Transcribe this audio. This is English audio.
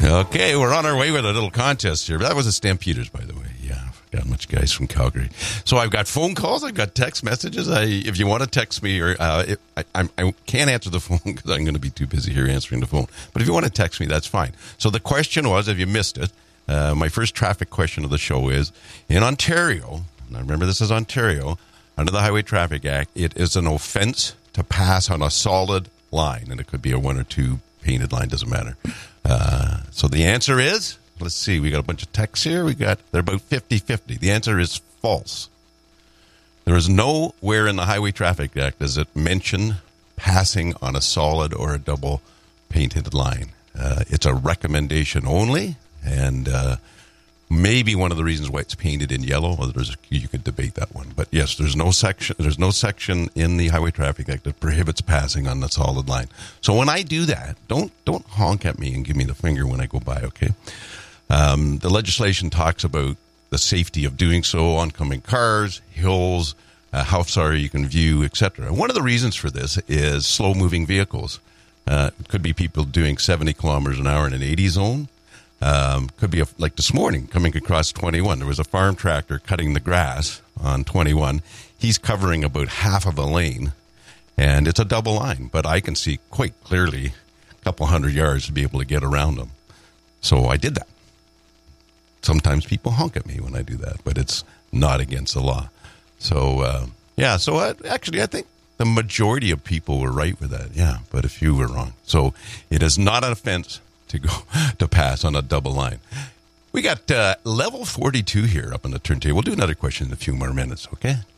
Okay, we're on our way with a little contest here. That was a Stampeders, by the way. Yeah, got much guys from Calgary. So I've got phone calls. I've got text messages. If you want to text me, or I can't answer the phone because I'm going to be too busy here answering the phone. But if you want to text me, that's fine. So the question was, if you missed it, my first traffic question of the show is, in Ontario, and I remember this is Ontario, under the Highway Traffic Act, it is an offense to pass on a solid line, and it could be a one or two painted line, doesn't matter. So the answer is, let's see, we got a bunch of texts here. They're about 50-50. The answer is false. There is nowhere in the Highway Traffic Act does it mention passing on a solid or a double painted line. It's a recommendation only, and maybe one of the reasons why it's painted in yellow. You could debate that one, but yes, there's no section in the Highway Traffic Act that prohibits passing on the solid line. So when I do that, don't honk at me and give me the finger when I go by. Okay, the legislation talks about the safety of doing so, oncoming cars, hills, how far you can view, etc. One of the reasons for this is slow-moving vehicles. It could be people doing 70 kilometers an hour in an 80 zone. Could be like this morning coming across 21. There was a farm tractor cutting the grass on 21. He's covering about half of a lane, and it's a double line, but I can see quite clearly a couple hundred yards to be able to get around him. So I did that. Sometimes people honk at me when I do that, but it's not against the law. So, actually, I think the majority of people were right with that. Yeah, but a few were wrong. So it is not an offense to pass on a double line. We got level 42 here up on the turntable. We'll do another question in a few more minutes, okay?